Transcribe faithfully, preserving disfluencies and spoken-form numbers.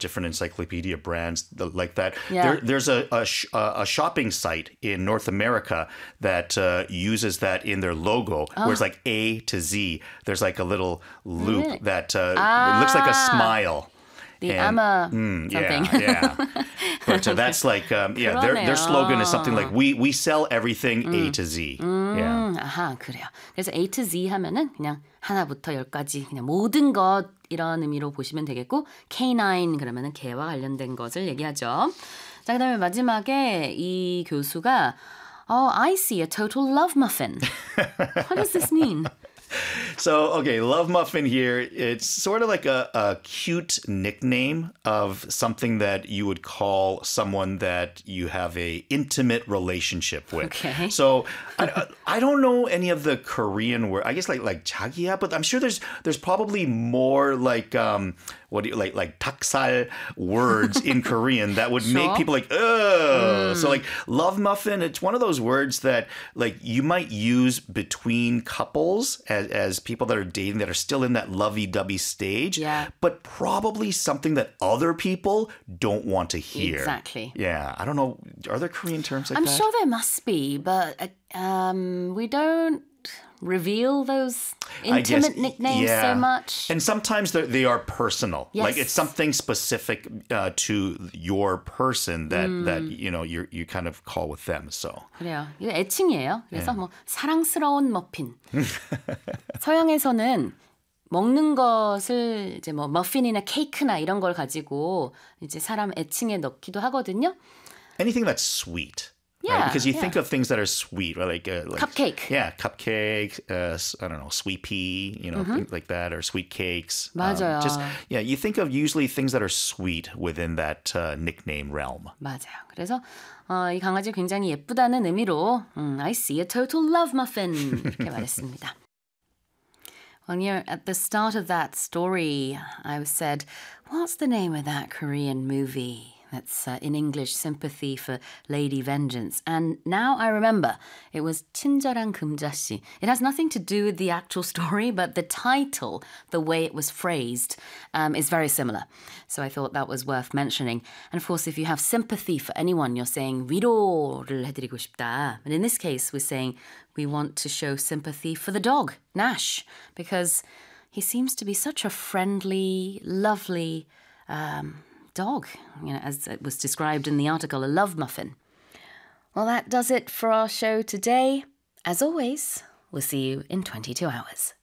different encyclopedia brands like that. Yeah. There, there's a, a, sh- a shopping site in North America that uh, uses that in their logo, Oh. where it's like A to Z. There's like a little loop Really? that uh, Ah. it looks like a smile. The And- Amma Mm, something. Yeah, yeah. But uh, that's like, um, yeah, their, their slogan is something like, we, we sell everything A to Z. Yeah. 음, 아하, 그래요. 그래서 A to Z 하면은 그냥 하나부터 열까지 그냥 모든 것 이런 의미로 보시면 되겠고 케이 나인 그러면은 개와 관련된 것을 얘기하죠. 자, 그다음에 마지막에 이 교수가 Oh, I see a total love muffin. What does this mean? So, okay, Love Muffin here, it's sort of like a, a cute nickname of something that you would call someone that you have a intimate relationship with. Okay. So, I, I don't know any of the Korean word. I guess like like 자기야, but I'm sure there's there's probably more like um what do you like like taksal words in Korean that would make Sure. people like ugh. So like Love Muffin, it's one of those words that like you might use between couples as as people that are dating that are still in that lovey-dovey stage, Yeah. but probably something that other people don't want to hear. Exactly. Yeah, I don't know. Are there Korean terms like I'm that? sure there must be, but uh, um, we don't reveal those I guess, intimate nicknames yeah. so much. And sometimes they're- they are personal. Like Yes. it's something specific uh, to your person that Mm. that you know you you kind of call with them. So 그래요. 이거 애칭이에요. 그래서 뭐 사랑스러운 머핀. 서양에서는 먹는 것을 이제 뭐 머핀이나 케이크나 이런 걸 가지고 이제 사람 애칭에 넣기도 하거든요. anything that's sweet. Yeah, right? Because you yeah. think of things that are sweet, right? Like, uh, like Cupcake. Yeah, cupcake. Uh, s- I don't know, sweet pea. You know, things like that, or sweet cakes. Um, 맞아요. just yeah, you think of usually things that are sweet within that uh, nickname realm. 맞아요. 그래서 어, 이 강아지 굉장히 예쁘다는 의미로 음, I see a total love muffin 이렇게 말했습니다. Well, you know, at the start of that story, I said, what's the name of that Korean movie? That's uh, in English, Sympathy for Lady Vengeance. And now I remember, it was 친절한 금자씨. It has nothing to do with the actual story, but the title, the way it was phrased, um, is very similar. So I thought that was worth mentioning. And of course, if you have sympathy for anyone, you're saying 위로를 해드리고 싶다. But in this case, we're saying we want to show sympathy for the dog, Nash, because he seems to be such a friendly, lovely um, dog, you know, as it was described in the article, a love muffin. Well, that does it for our show today. As always, we'll see you in twenty-two hours.